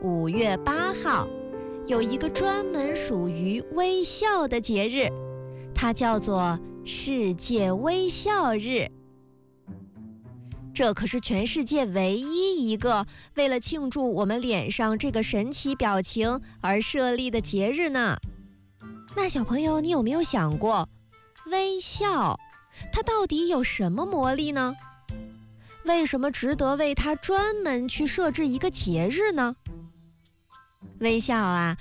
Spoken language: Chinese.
5月8号，有一个专门属于微笑的节日，它叫做世界微笑日。这可是全世界唯一一个为了庆祝我们脸上这个神奇表情而设立的节日呢。那小朋友，你有没有想过，微笑它到底有什么魔力呢？为什么值得为它专门去设置一个节日呢？微笑啊，